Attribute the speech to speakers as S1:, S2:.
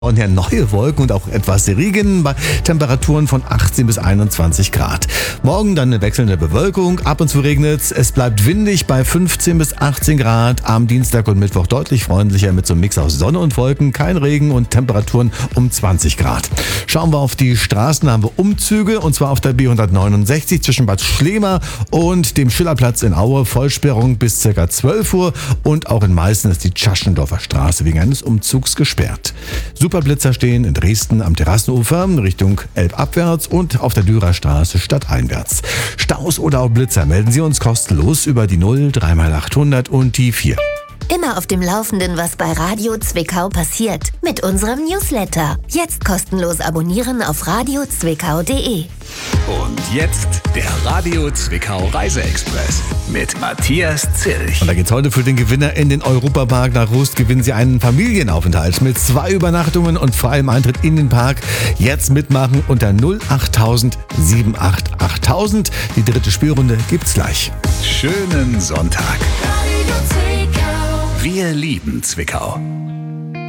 S1: Und ja, neue Wolken und auch etwas Regen bei Temperaturen von 18 bis 21 Grad. Morgen dann eine wechselnde Bewölkung, ab und zu regnet es. Es bleibt windig bei 15 bis 18 Grad. Am Dienstag und Mittwoch deutlich freundlicher mit so einem Mix aus Sonne und Wolken. Kein Regen und Temperaturen um 20 Grad. Schauen wir auf die Straßen, da haben wir Umzüge und zwar auf der B169 zwischen Bad Schlema und dem Schillerplatz in Aue. Vollsperrung bis ca. 12 Uhr und auch in Meißen ist die Tschaschendorfer Straße wegen eines Umzugs gesperrt. Superblitzer stehen in Dresden am Terrassenufer Richtung Elbabwärts und auf der Dürerstraße stadteinwärts. Staus oder auch Blitzer melden Sie uns kostenlos über die 0 3x800 und die 4.
S2: Immer auf dem Laufenden, was bei Radio Zwickau passiert. Mit unserem Newsletter. Jetzt kostenlos abonnieren auf radiozwickau.de.
S3: Und jetzt der Radio Zwickau Reiseexpress mit Matthias Zilch.
S1: Und da geht's heute für den Gewinner in den Europapark nach Rust. Gewinnen Sie einen Familienaufenthalt mit 2 Übernachtungen und freiem Eintritt in den Park. Jetzt mitmachen unter 08000 788 8000. Die dritte Spielrunde gibt's gleich.
S3: Schönen Sonntag. Wir lieben Zwickau.